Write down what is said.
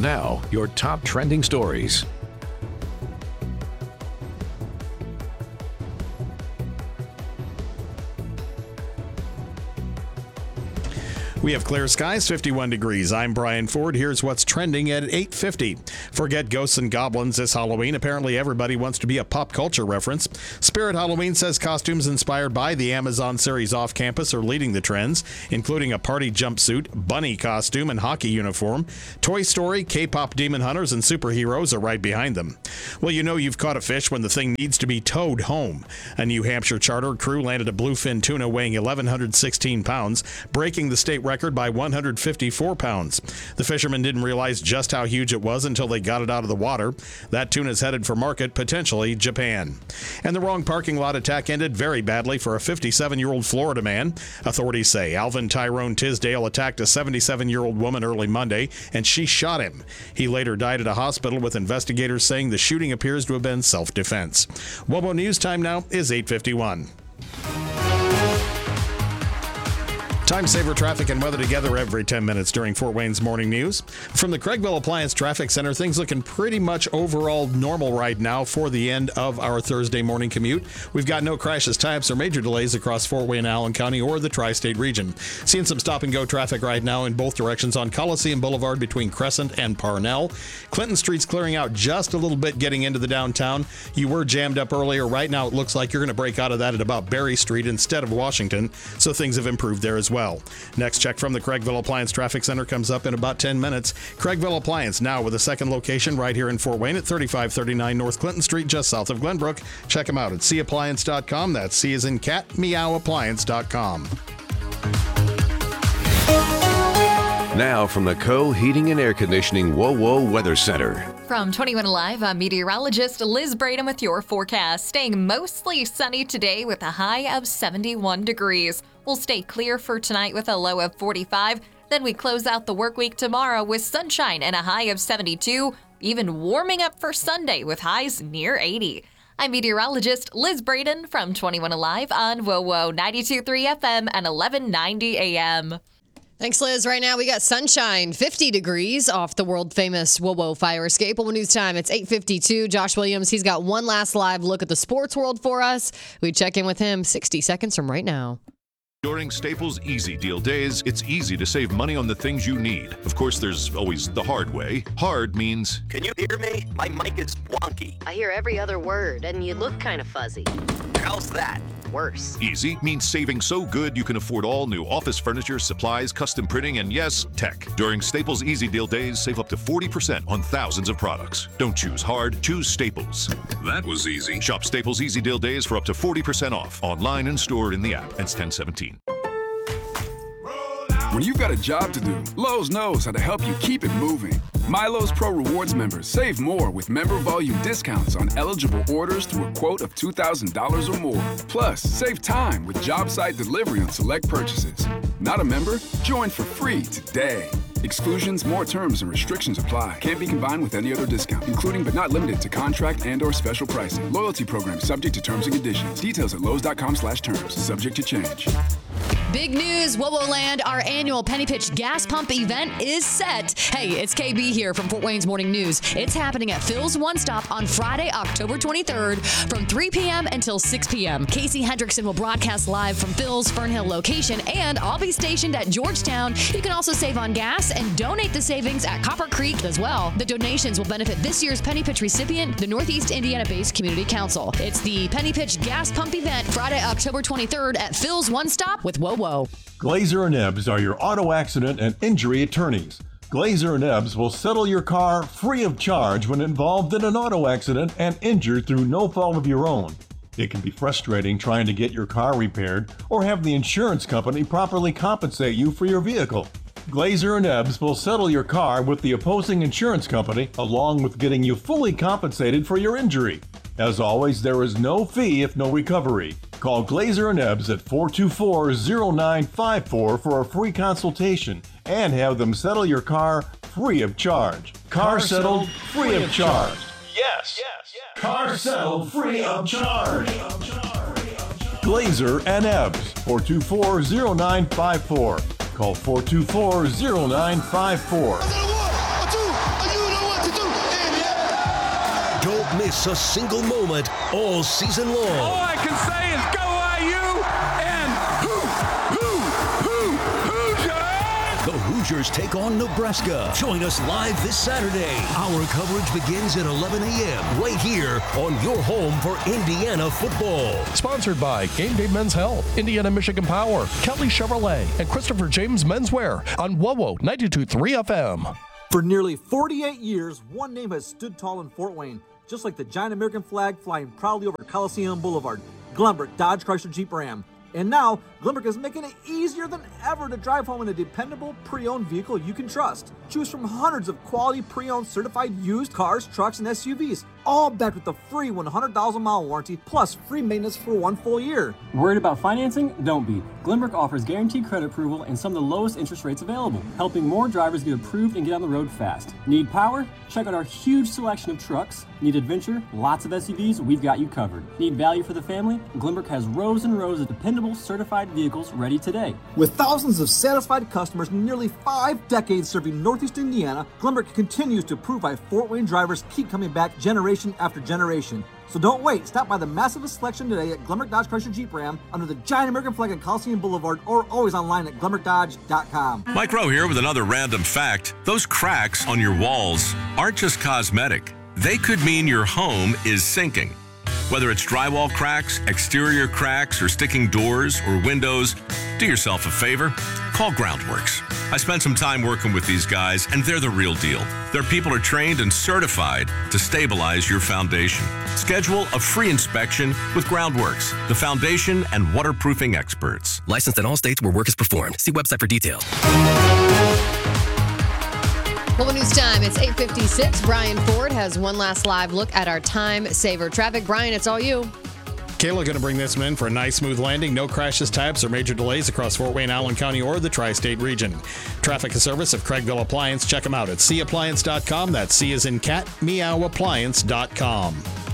Now, your top trending stories. We have clear skies, 51 degrees. I'm Brian Ford. Here's what's trending at 8:50. Forget ghosts and goblins this Halloween. Apparently everybody wants to be a pop culture reference. Spirit Halloween says costumes inspired by the Amazon series Off Campus are leading the trends, including a party jumpsuit, bunny costume, and hockey uniform. Toy Story, K-pop demon hunters, and superheroes are right behind them. Well, you know you've caught a fish when the thing needs to be towed home. A New Hampshire charter crew landed a bluefin tuna weighing 1,116 pounds, breaking the state record by 154 pounds. The fishermen didn't realize just how huge it was until they got it out of the water. That tuna is headed for market, potentially Japan. And the wrong parking lot attack ended very badly for a 57-year-old Florida man. Authorities say Alvin Tyrone Tisdale attacked a 77-year-old woman early Monday, and she shot him. He later died at a hospital, with investigators saying the shooting appears to have been self-defense. WOBO News time now is 8:51. Time saver traffic and weather together every 10 minutes during Fort Wayne's morning news. From the Craigville Appliance Traffic Center, things looking pretty much overall normal right now for the end of our Thursday morning commute. We've got no crashes, tie-ups, or major delays across Fort Wayne, Allen County, or the tri-state region. Seeing some stop-and-go traffic right now in both directions on Coliseum Boulevard between Crescent and Parnell. Clinton Street's clearing out just a little bit getting into the downtown. You were jammed up earlier. Right now it looks like you're going to break out of that at about Berry Street instead of Washington, so things have improved there as well. Next check from the Craigville Appliance Traffic Center comes up in about 10 minutes. Craigville Appliance now with a second location right here in Fort Wayne at 3539 North Clinton Street, just south of Glenbrook. Check them out at cappliance.com. That's C as in cat, meowappliance.com. Now from the Co Heating and Air Conditioning WOWO Weather Center. From 21 Alive, I'm meteorologist Liz Braden with your forecast. Staying mostly sunny today with a high of 71 degrees. We'll stay clear for tonight with a low of 45. Then we close out the work week tomorrow with sunshine and a high of 72. Even warming up for Sunday with highs near 80. I'm meteorologist Liz Braden from 21 Alive on WOWO 92.3 FM and 1190 AM. Thanks, Liz. Right now, we got sunshine, 50 degrees off the world-famous WOWO fire escape. WOWO News time, it's 8:52. Josh Williams, he's got one last live look at the sports world for us. We check in with him 60 seconds from right now. During Staples Easy Deal Days, it's easy to save money on the things you need. Of course, there's always the hard way. Hard means... Can you hear me? My mic is wonky. I hear every other word, and you look kind of fuzzy. How's that? Worse. Easy means saving so good you can afford all new office furniture, supplies, custom printing, and yes, tech. During Staples Easy Deal Days, save up to 40% on thousands of products. Don't choose hard, choose Staples. That was easy. Shop Staples Easy Deal Days for up to 40% off. Online and stored in the app. Ends 10/17. When you've got a job to do, Lowe's knows how to help you keep it moving. MyLowe's Pro Rewards members save more with member volume discounts on eligible orders through a quote of $2,000 or more. Plus, save time with job site delivery on select purchases. Not a member? Join for free today. Exclusions, more terms, and restrictions apply. Can't be combined with any other discount, including but not limited to contract and/or special pricing. Loyalty program subject to terms and conditions. Details at Lowe's.com/terms. Subject to change. Big news, WOWO Land, our annual Penny Pitch gas pump event is set. Hey, it's KB here from Fort Wayne's Morning News. It's happening at Phil's One Stop on Friday, October 23rd from 3 p.m. until 6 p.m. Casey Hendrickson will broadcast live from Phil's Fernhill location, and I'll be stationed at Georgetown. You can also save on gas and donate the savings at Copper Creek as well. The donations will benefit this year's Penny Pitch recipient, the Northeast Indiana-based Community Council. It's the Penny Pitch gas pump event Friday, October 23rd at Phil's One Stop with WOWO. Glazer & Ebbs are your auto accident and injury attorneys. Glazer & Ebbs will settle your car free of charge when involved in an auto accident and injured through no fault of your own. It can be frustrating trying to get your car repaired or have the insurance company properly compensate you for your vehicle. Glazer & Ebbs will settle your car with the opposing insurance company along with getting you fully compensated for your injury. As always, there is no fee if no recovery. Call Glazer & Ebbs at 424-0954 for a free consultation and have them settle your car free of charge. Car settled free of charge. Yes. Car settled free of charge. Glazer & Ebbs, 424-0954. Call 424-0954. Don't miss a single moment all season long. All I can say is go IU and Hoosiers! The Hoosiers take on Nebraska. Join us live this Saturday. Our coverage begins at 11 a.m. right here on your home for Indiana football. Sponsored by Game Day Men's Health, Indiana Michigan Power, Kelly Chevrolet, and Christopher James Menswear on WOWO 92.3 FM. For nearly 48 years, one name has stood tall in Fort Wayne, just like the giant American flag flying proudly over Coliseum Boulevard, Glenbrook Dodge Chrysler Jeep Ram. And now, Glenbrook is making it easier than ever to drive home in a dependable, pre-owned vehicle you can trust. Choose from hundreds of quality pre-owned certified used cars, trucks, and SUVs, all backed with a free 100,000-mile warranty, plus free maintenance for 1 full year. Worried about financing? Don't be. Glenbrook offers guaranteed credit approval and some of the lowest interest rates available, helping more drivers get approved and get on the road fast. Need power? Check out our huge selection of trucks. Need adventure? Lots of SUVs? We've got you covered. Need value for the family? Glenbrook has rows and rows of dependable, certified vehicles ready today. With thousands of satisfied customers and nearly 5 decades serving Northeast Indiana, Glenbrook continues to prove why Fort Wayne drivers keep coming back generation after generation. So don't wait. Stop by the massive selection today at Glenbrook Dodge Chrysler Jeep Ram under the giant American flag at Coliseum Boulevard, or always online at GlenbrookDodge.com. Mike Rowe here with another random fact. Those cracks on your walls aren't just cosmetic. They could mean your home is sinking. Whether it's drywall cracks, exterior cracks, or sticking doors or windows, do yourself a favor. Call Groundworks. I spent some time working with these guys, and they're the real deal. Their people are trained and certified to stabilize your foundation. Schedule a free inspection with Groundworks, the foundation and waterproofing experts. Licensed in all states where work is performed. See website for details. Well, news time. It's 8:56. Brian Ford has one last live look at our time saver traffic. Brian, it's all you. Kayla going to bring this one in for a nice smooth landing. No crashes, types, or major delays across Fort Wayne, Allen County, or the tri-state region. Traffic and service of Craigville Appliance. Check them out at cappliance.com. That's C as in cat, meowappliance.com.